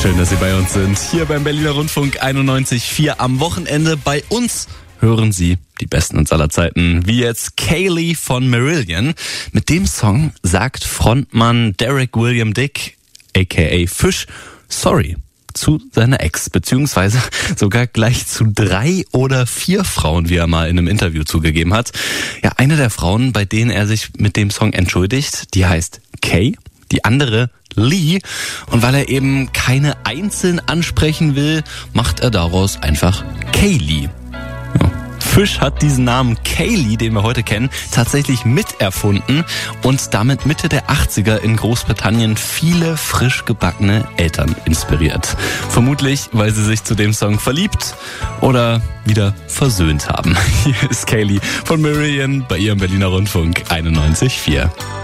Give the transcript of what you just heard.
Schön, dass Sie bei uns sind. Hier beim Berliner Rundfunk 91.4 am Wochenende. Bei uns hören Sie die Besten uns aller Zeiten, wie jetzt Kaylee von Marillion. Mit dem Song sagt Frontmann Derek William Dick, aka Fish, sorry zu seiner Ex, beziehungsweise sogar gleich zu 3 oder 4 Frauen, wie er mal in einem Interview zugegeben hat. Ja, eine der Frauen, bei denen er sich mit dem Song entschuldigt, die heißt Kay, die andere Lee. Und weil er eben keine einzeln ansprechen will, macht er daraus einfach Kaylee. Ja. Fish hat diesen Namen Kaylee, den wir heute kennen, tatsächlich miterfunden und damit Mitte der 80er in Großbritannien viele frisch gebackene Eltern inspiriert. Vermutlich, weil sie sich zu dem Song verliebt oder wieder versöhnt haben. Hier ist Kaylee von Marillion bei ihrem Berliner Rundfunk 91.4.